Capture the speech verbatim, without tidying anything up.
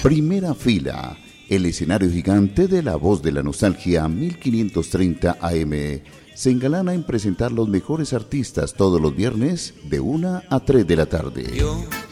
Primera Fila, el escenario gigante de La Voz de la Nostalgia mil quinientos treinta A M. Se engalana en presentar los mejores artistas todos los viernes de una a tres de la tarde. Yo